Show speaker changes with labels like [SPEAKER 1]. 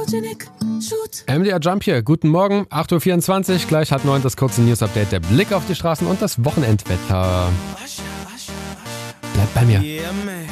[SPEAKER 1] MDR Jump hier, guten Morgen, 8.24 Uhr, gleich 8:30 das kurze News-Update, der Blick auf die Straßen und das Wochenendwetter. Bleibt bei mir.